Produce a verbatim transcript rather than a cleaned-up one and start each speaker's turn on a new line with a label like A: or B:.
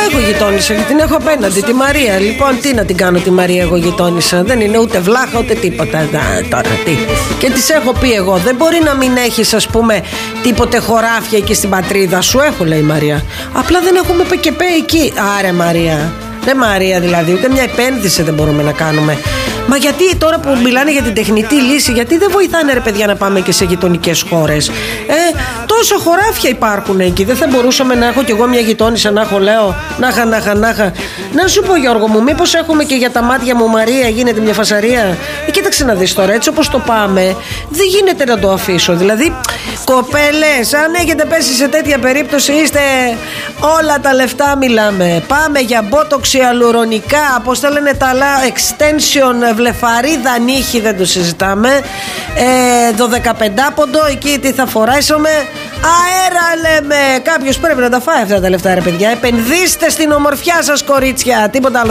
A: έχω γειτόνισσα, την έχω απέναντι, τη Μαρία. Λοιπόν, τι να την κάνω τη Μαρία εγώ γειτόνισσα? Δεν είναι ούτε βλάχα ούτε τίποτα. Α, τώρα τι. Και της έχω πει εγώ, δεν μπορεί να μην έχεις, ας πούμε, τίποτε χωράφια εκεί στην πατρίδα σου. Έχω, λέει η Μαρία. Απλά δεν έχουμε και πέ εκεί. Άρε Μαρία. Ρε Μαρία, δηλαδή, ούτε μια επένδυση δεν μπορούμε να κάνουμε. Μα γιατί τώρα που μιλάνε για την τεχνητή λύση, γιατί δεν βοηθάνε, ρε παιδιά, να πάμε και σε γειτονικές χώρες? Ε, τόσα χωράφια υπάρχουν εκεί. Δεν θα μπορούσαμε να έχω κι εγώ μια γειτόνισσα, να έχω, λέω, να είχα, να είχα, να είχα. Να σου πω, Γιώργο μου, μήπως έχουμε και για τα μάτια μου, Μαρία, γίνεται μια φασαρία? Ε, κοίταξε να δεις τώρα, έτσι όπως το πάμε, δεν γίνεται να το αφήσω. Δηλαδή, κοπέλες, αν έχετε πέσει σε τέτοια περίπτωση, είστε όλα τα λεφτά μιλάμε. Πάμε για μπότοξ αλουρονικά, πώς τα λένε τα άλλα, extension, βλεφαρίδα, νύχη, δεν το συζητάμε. ε, δωδεκαπεντάποντο, εκεί τι θα φοράσουμε? Αέρα λέμε. Κάποιος πρέπει να τα φάει αυτά τα λεφτά, ρε παιδιά. Επενδύστε στην ομορφιά σας, κορίτσια, τίποτα άλλο.